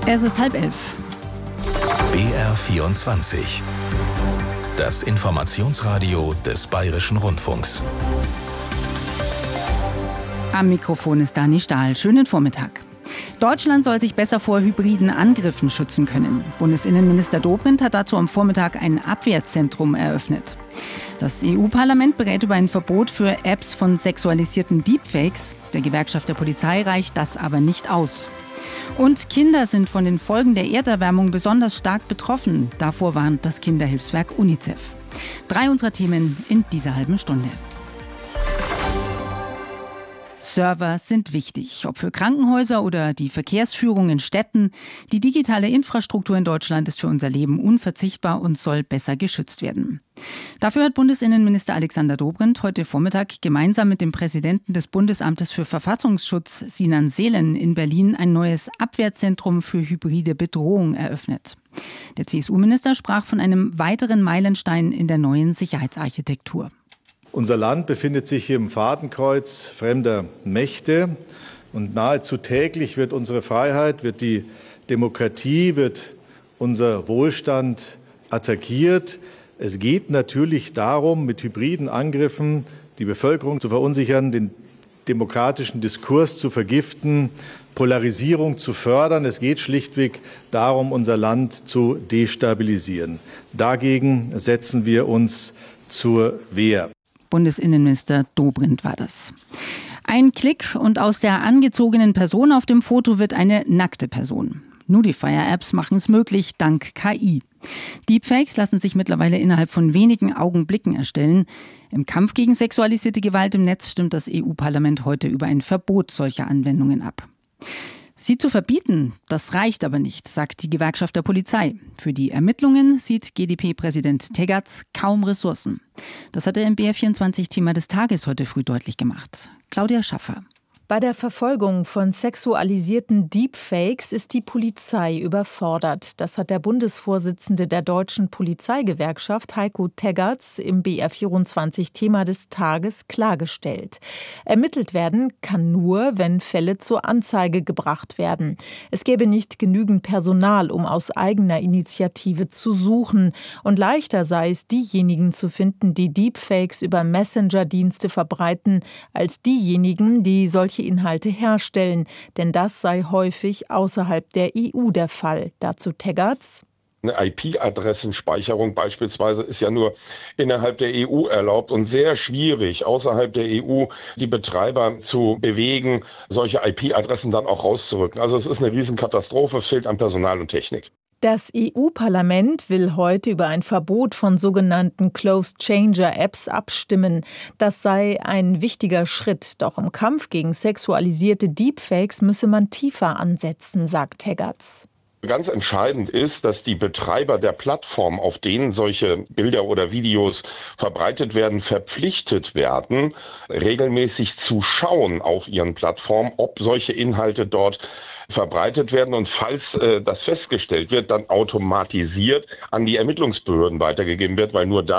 Es ist 10:30. BR24. Das Informationsradio des Bayerischen Rundfunks. Am Mikrofon ist Dani Stahl. Schönen Vormittag. Deutschland soll sich besser vor hybriden Angriffen schützen können. Bundesinnenminister Dobrindt hat dazu am Vormittag ein Abwehrzentrum eröffnet. Das EU-Parlament berät über ein Verbot für Apps von sexualisierten Deepfakes. Der Gewerkschaft der Polizei reicht das aber nicht aus. Und Kinder sind von den Folgen der Erderwärmung besonders stark betroffen. Davor warnt das Kinderhilfswerk UNICEF. 3 unserer Themen in dieser halben Stunde. Server sind wichtig, ob für Krankenhäuser oder die Verkehrsführung in Städten. Die digitale Infrastruktur in Deutschland ist für unser Leben unverzichtbar und soll besser geschützt werden. Dafür hat Bundesinnenminister Alexander Dobrindt heute Vormittag gemeinsam mit dem Präsidenten des Bundesamtes für Verfassungsschutz, Sinan Selen, in Berlin ein neues Abwehrzentrum für hybride Bedrohung eröffnet. Der CSU-Minister sprach von einem weiteren Meilenstein in der neuen Sicherheitsarchitektur. Unser Land befindet sich hier im Fadenkreuz fremder Mächte und nahezu täglich wird unsere Freiheit, wird die Demokratie, wird unser Wohlstand attackiert. Es geht natürlich darum, mit hybriden Angriffen die Bevölkerung zu verunsichern, den demokratischen Diskurs zu vergiften, Polarisierung zu fördern. Es geht schlichtweg darum, unser Land zu destabilisieren. Dagegen setzen wir uns zur Wehr. Bundesinnenminister Dobrindt war das. Ein Klick und aus der angezogenen Person auf dem Foto wird eine nackte Person. Nudifier-Apps machen es möglich, dank KI. Deepfakes lassen sich mittlerweile innerhalb von wenigen Augenblicken erstellen. Im Kampf gegen sexualisierte Gewalt im Netz stimmt das EU-Parlament heute über ein Verbot solcher Anwendungen ab. Sie zu verbieten, das reicht aber nicht, sagt die Gewerkschaft der Polizei. Für die Ermittlungen sieht GdP-Präsident Tegatz kaum Ressourcen. Das hat er im BR24-Thema des Tages heute früh deutlich gemacht. Claudia Schaffer. Bei der Verfolgung von sexualisierten Deepfakes ist die Polizei überfordert. Das hat der Bundesvorsitzende der Deutschen Polizeigewerkschaft, Heiko Tegatz, im BR24-Thema des Tages klargestellt. Ermittelt werden kann nur, wenn Fälle zur Anzeige gebracht werden. Es gäbe nicht genügend Personal, um aus eigener Initiative zu suchen. Und leichter sei es, diejenigen zu finden, die Deepfakes über Messenger-Dienste verbreiten, als diejenigen, die solche Inhalte herstellen, denn das sei häufig außerhalb der EU der Fall. Dazu Tegatz. Eine IP-Adressenspeicherung beispielsweise ist ja nur innerhalb der EU erlaubt und sehr schwierig, außerhalb der EU die Betreiber zu bewegen, solche IP-Adressen dann auch rauszurücken. Also es ist eine Riesenkatastrophe, es fehlt an Personal und Technik. Das EU-Parlament will heute über ein Verbot von sogenannten Closed-Changer-Apps abstimmen. Das sei ein wichtiger Schritt. Doch im Kampf gegen sexualisierte Deepfakes müsse man tiefer ansetzen, sagt Tegatz. Ganz entscheidend ist, dass die Betreiber der Plattform, auf denen solche Bilder oder Videos verbreitet werden, verpflichtet werden, regelmäßig zu schauen auf ihren Plattformen, ob solche Inhalte dort verbreitet werden und falls das festgestellt wird, dann automatisiert an die Ermittlungsbehörden weitergegeben wird, weil nur dann